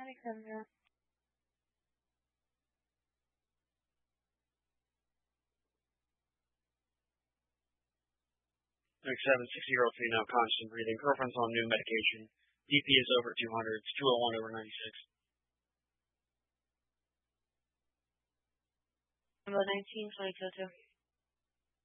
Alexandra. 6-year-old female, constant breathing. Girlfriend's on new medication. BP is over 200. It's 201/96. Number 19, 22.